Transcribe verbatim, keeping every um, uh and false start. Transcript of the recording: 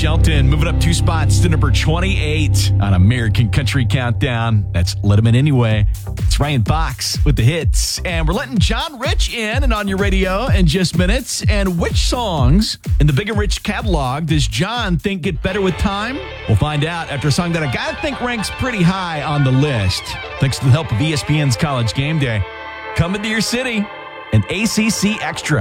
Shelton moving up two spots to number twenty-eight on American Country Countdown. That's Let 'Em In Anyway. It's Ryan Fox with the hits. And we're letting John Rich in and on your radio in just minutes. And which songs in the Big and Rich catalog does John think get better with time? We'll find out after a song that I gotta think ranks pretty high on the list. Thanks to the help of E S P N's College Game Day. Coming to your city, an A C C Extra.